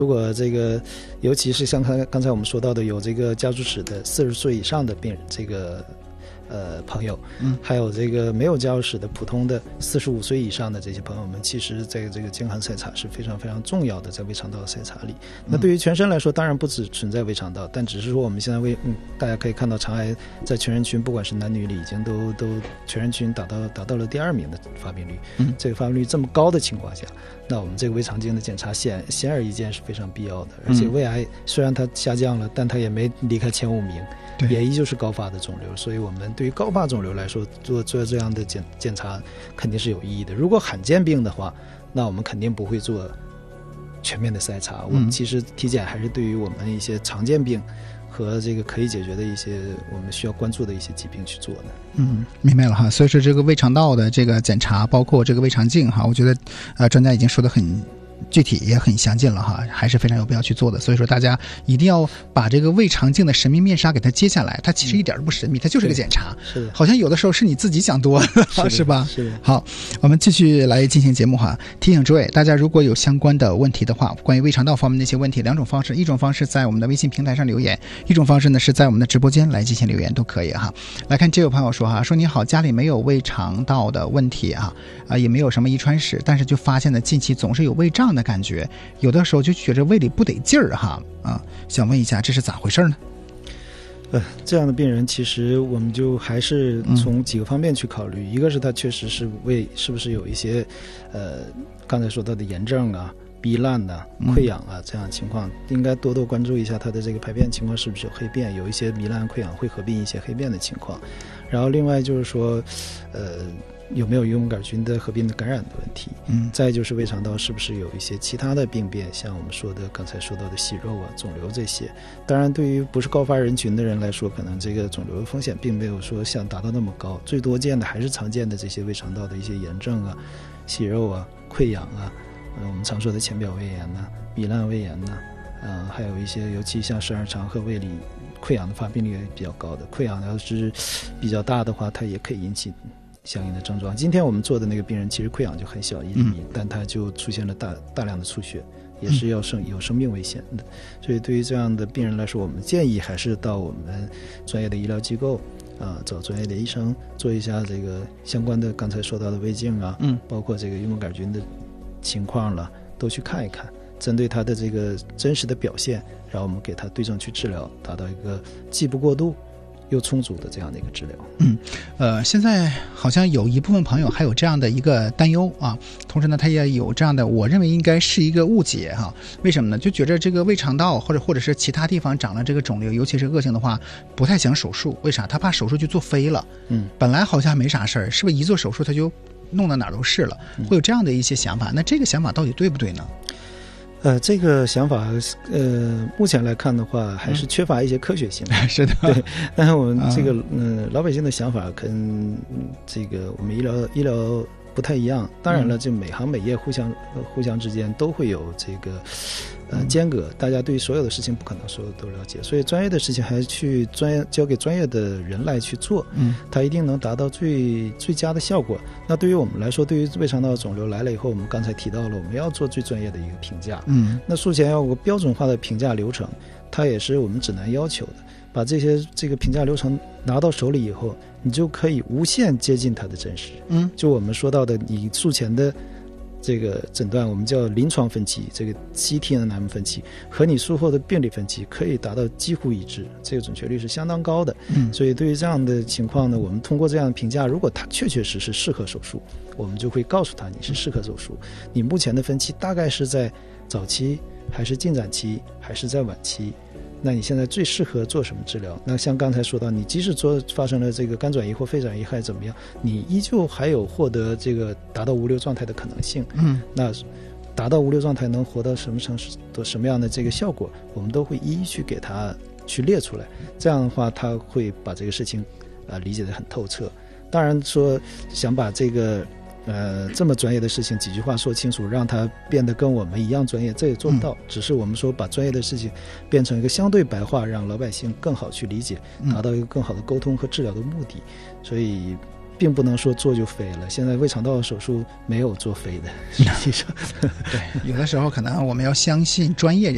如果这个，尤其是像刚才我们说到的，有这个家族史的40岁以上的病人，这个朋友，还有这个没有家族史的普通的45岁以上的这些朋友们，其实在这个健康筛查是非常非常重要的，在胃肠道的筛查里。那对于全身来说，当然不只存在胃肠道，但只是说我们现在大家可以看到肠癌在全人群，不管是男女里，已经都全人群达到了第2名的发病率。这个发病率这么高的情况下，那我们这个胃肠镜的检查显而易见是非常必要的。而且胃癌虽然它下降了，但它也没离开前5名。也依旧是高发的肿瘤，所以我们对于高发肿瘤来说，做这样的检查肯定是有意义的。如果罕见病的话，那我们肯定不会做全面的筛查。我们其实体检还是对于我们一些常见病和这个可以解决的一些我们需要关注的一些疾病去做的。 明白了哈。所以说这个胃肠道的这个检查，包括这个胃肠镜哈，我觉得专家已经说得很具体也很详尽了哈，还是非常有必要去做的。所以说大家一定要把这个胃肠镜的神秘面纱给它揭下来，它其实一点都不神秘，它就是个检查。 是的， 好像有的时候是你自己想多了，是吧？ 是的。 好，我们继续来进行节目哈。提醒诸位，大家如果有相关的问题的话，关于胃肠道方面的一些问题，2种方式，一种方式在我们的微信平台上留言，一种方式呢是在我们的直播间来进行留言，都可以哈。来看这位朋友说哈，说你好，家里没有胃肠道的问题也没有什么遗传史，但是就发现呢近期总是有胃胀的感觉，有的时候就觉着胃里不得劲儿想问一下这是咋回事呢？ 这样的病人其实我们就还是从几个方面去考虑，一个是他确实是胃是不是有一些刚才说到的炎症糜烂溃疡这样的情况，应该多多关注一下他的这个排便情况是不是有黑便，有一些糜烂溃疡会合并一些黑便的情况。然后另外就是说有没有幽门杆菌的合并的感染的问题，再就是胃肠道是不是有一些其他的病变，像我们刚才说到的息肉肿瘤这些。当然对于不是高发人群的人来说，可能这个肿瘤的风险并没有说像达到那么高，最多见的还是常见的这些胃肠道的一些炎症息肉溃疡我们常说的浅表胃炎糜烂胃炎还有一些尤其像十二肠和胃里溃疡的发病率也比较高的，溃疡要是比较大的话，它也可以引起相应的症状。今天我们做的那个病人其实溃疡就很小1厘米，但他就出现了大量的出血，也是有生命危险的。所以对于这样的病人来说，我们建议还是到我们专业的医疗机构找专业的医生做一下这个相关的刚才说到的胃镜包括这个幽门杆菌的情况都去看一看，针对他的这个真实的表现，然后我们给他对症去治疗，达到一个既不过度又充足的这样的一个治疗。 现在好像有一部分朋友还有这样的一个担忧同时呢他也有这样的，我认为应该是一个误解为什么呢？就觉着这个胃肠道或者是其他地方长了这个肿瘤，尤其是恶性的话不太想手术，为啥？他怕手术就做飞了。本来好像没啥事儿，是不是一做手术他就弄到哪儿都是了，会有这样的一些想法。那这个想法到底对不对呢？ 这个想法目前来看的话还是缺乏一些科学性是的， 对。但是我们这个老百姓的想法跟这个我们医疗不太一样。当然了，这每行每业互相之间都会有这个间隔，大家对所有的事情不可能所有都了解，所以专业的事情还是去交给专业的人来去做，他一定能达到最佳的效果。那对于我们来说，对于胃肠道肿瘤来了以后，我们刚才提到了我们要做最专业的一个评价，那术前要有个标准化的评价流程，它也是我们指南要求的。把这个评价流程拿到手里以后，你就可以无限接近它的真实。就我们说到的，你术前的这个诊断我们叫临床分期，这个 CT 分期和你术后的病理分期可以达到几乎一致，这个准确率是相当高的。所以对于这样的情况呢，我们通过这样的评价，如果它确实适合手术，我们就会告诉他你是适合手术，你目前的分期大概是在早期还是进展期还是在晚期，那你现在最适合做什么治疗？那像刚才说到，你即使发生了这个肝转移或肺转移还怎么样，你依旧还有获得这个达到无瘤状态的可能性。那达到无瘤状态能活到什么样的这个效果，我们都会一一去给他去列出来。这样的话，他会把这个事情理解得很透彻。当然说想把这个这么专业的事情几句话说清楚，让它变得跟我们一样专业，这也做不到。只是我们说把专业的事情变成一个相对白话，让老百姓更好去理解，达到一个更好的沟通和治疗的目的。所以并不能说做就飞了，现在胃肠道手术没有做飞的，实际上对，有的时候可能我们要相信专业人